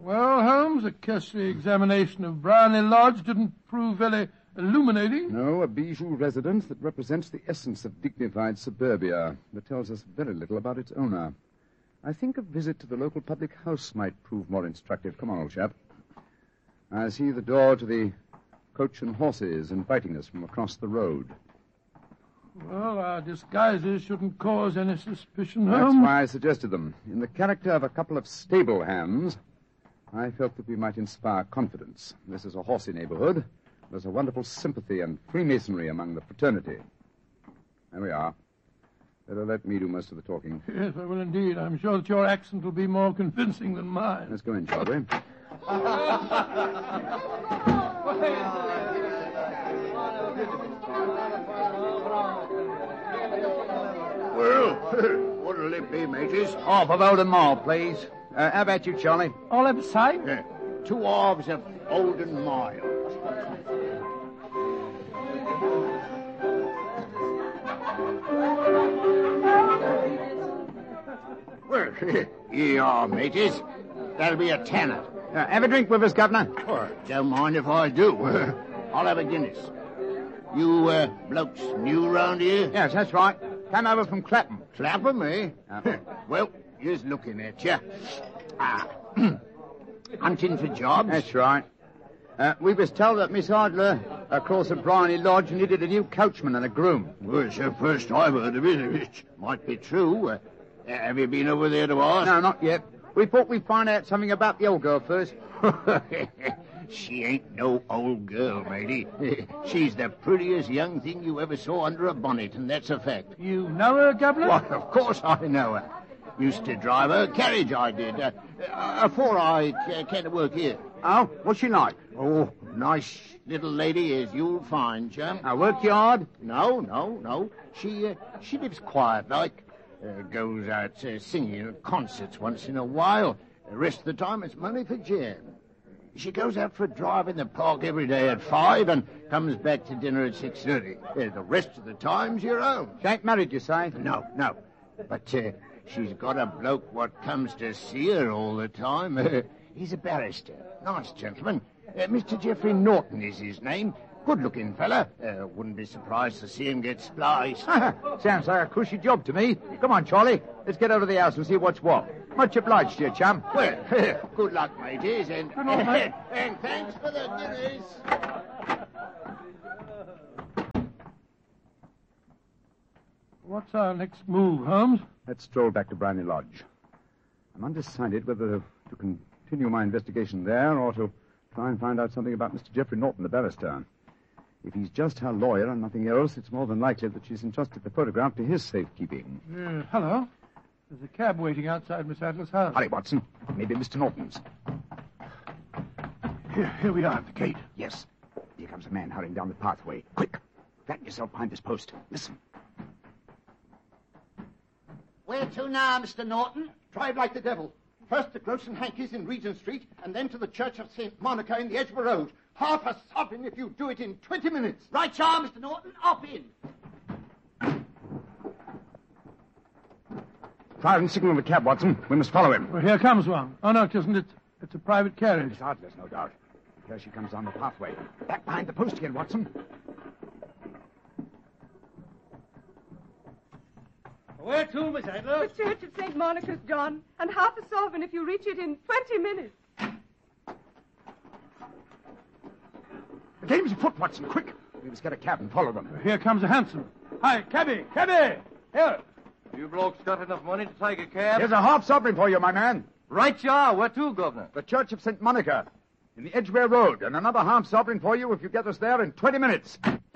Well, Holmes, I guess the examination of Brierley Lodge didn't prove very illuminating. No, a bijou residence that represents the essence of dignified suburbia, but tells us very little about its owner. I think a visit to the local public house might prove more instructive. Come on, old chap. I see the door to the Coach and Horses inviting us from across the road. Well, our disguises shouldn't cause any suspicion, That's Holmes. why I suggested them. In the character of a couple of stable hands, I felt that we might inspire confidence. This is a horsey neighborhood. There's a wonderful sympathy and Freemasonry among the fraternity. There we are. Better let me do most of the talking. Yes, I will indeed. I'm sure that your accent will be more convincing than mine. Let's go in, shall we? Well, what'll it be, mateys? Half of Oldham Mall, please. How about you, Charlie? All of the same? Yeah, 2 halves of Oldham Mile. Well, here you are, mateys. That'll be a tenner. Have a drink with us, Governor. Oh, don't mind if I do. I'll have a Guinness. You blokes new round here? Yes, that's right. Came over from Clapham. Clapham, eh? Well, just looking at you. Hunting for jobs? That's right. We was told that Miss Idler, across at Bryony Lodge, needed a new coachman and a groom. Well, it's the first I've heard of it. It might be true. Have you been over there to ask? No, not yet. We thought we'd find out something about the old girl first. She ain't no old girl, matey. She's the prettiest young thing you ever saw under a bonnet, and that's a fact. You know her, Governor? Why, of course I know her. Used to drive her carriage, I did. Afore I came to work here. Oh, what's she like? Oh, nice little lady as you'll find, chum. Work you hard? No. She lives quiet like. Goes out singing at concerts once in a while. The rest of the time it's money for jam. She goes out for a drive in the park every day at 5 and comes back to dinner at 6:30. The rest of the time's your own. She ain't married, you say? No. But she's got a bloke what comes to see her all the time. He's a barrister. Nice gentleman. Mr. Geoffrey Norton is his name. Good-looking fella. Wouldn't be surprised to see him get spliced. Sounds like a cushy job to me. Come on, Charlie. Let's get over to the house and see what's what. Much obliged to you, chum. Well, good luck, mateys, and mate. and thanks for the dinners. What's our next move, Holmes? Let's stroll back to Bryony Lodge. I'm undecided whether to continue my investigation there or to try and find out something about Mr. Geoffrey Norton, the barrister. If he's just her lawyer and nothing else, it's more than likely that she's entrusted the photograph to his safekeeping. Hello. There's a cab waiting outside Miss Adler's house. Hurry, Watson. Maybe Mr. Norton's. Here we are at the gate. Yes. Here comes a man hurrying down the pathway. Quick. Flatten yourself behind this post. Listen. Where to now, Mr. Norton? Drive like the devil. First to Gross and Hankey's in Regent Street, and then to the Church of St. Monica in the Edgware Road. Half a sovereign if you do it in 20 minutes. Right, you are, Mr. Norton. Up in. Fire and signal the cab, Watson. We must follow him. Well, here comes one. Oh, no, it isn't. It's a private carriage. Miss Adler's, no doubt. Here she comes down the pathway. Back behind the post again, Watson. Where to, Miss Adler? The Church of St. Monica's, John, and half a sovereign if you reach it in 20 minutes. The game's afoot, Watson. Quick. We must get a cab and follow them. Here comes a hansom. Hi, cabby! Here! You blokes got enough money to take a cab? Here's a half sovereign for you, my man. Right you are. Where to, Governor? The Church of St. Monica in the Edgware Road, and another half sovereign for you if you get us there in 20 minutes.